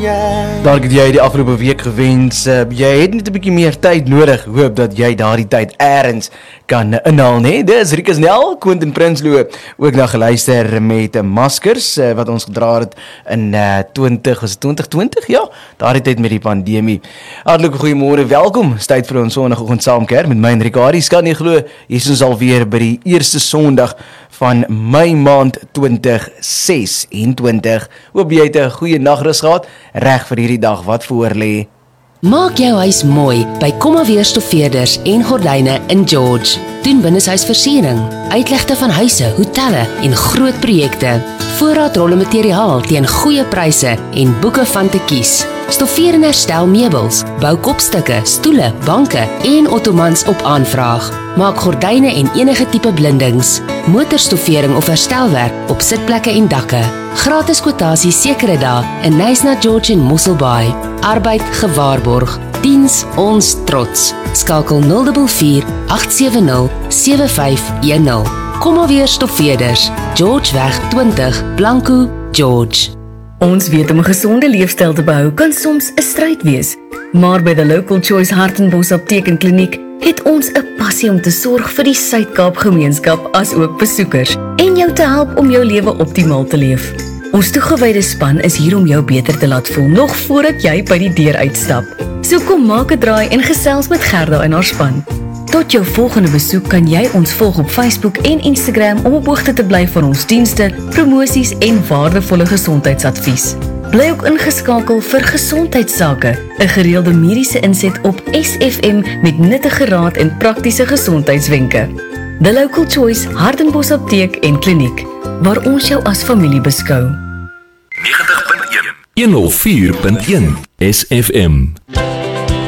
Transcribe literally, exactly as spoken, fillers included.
Dalk het jy die afgelope week gewens, uh, jy het net 'n bietjie meer tyd nodig, hoop dat jy daardie tyd ergens kan uh, inhaal, nee? Dis Rikus Nel, Quentin Prinsloo, ook na geluister met uh, maskers, uh, wat ons gedra het in uh, twintig, was het twintig twintig? Ja, daardie tyd met die pandemie. Hartlik goeiemôre, welkom, is tyd vir ons sondagoggend saamkuier met my en Ricardie, kan nie glo, hier is ons alweer by die eerste Sondag van Mei maand twintig sesentwintig. Hoop jy het 'n goeie nagrus gehad, reg vir hierdie dag wat voor lê. Maak jou huis mooi by Kommaweer Stoffeerders en Gordyne in George. Doen binneshuisversiering, uitlegte van huise, hotelle en groot projekte. Voorraadrolle materiaal teen goeie pryse en boeke van te kies. Stoffeer en herstel meubels, bou kopstukke, stoele, banke en ottomans op aanvraag. Maak gordyne en enige tipe blindings, motorstoffering of herstelwerk op sitplekke en dakke. Gratis kwotasie sekere dae in Knysna George en Mosselbaai. Arbeid gewaarborg. Diens ons trots. Skakel nul vier vier agt sewe nul sewe vyf een nul. Kommaweer Stoffeerders, Georgeweg twintig, Blanco, George. Ons weet om 'n gesonde leefstyl te behou kan soms 'n stryd wees, maar by The Local Choice Hartenbos Apteek en Kliniek het ons 'n passie om te sorg vir die Suid-Kaap gemeenskap as ook besoekers en jou te help om jou lewe optimaal te leef. Ons toegewyde span is hier om jou beter te laat voel nog voordat jy by die deur uitstap. So kom maak 'n draai en gesels met Gerda en haar span. Tot jou volgende besoek kan jy ons volg op Facebook en Instagram om op hoogte te bly van ons dienste, promosies en waardevolle gesondheidsadvies. Bly ook ingeskakel vir gesondheidsake, 'n gereelde mediese inset op S F M met nuttige raad en praktiese gesondheidswenke. The Local Choice Hartenbos Apteek en Kliniek, waar ons jou as familie beskou. negentig punt een honderd vier punt een S F M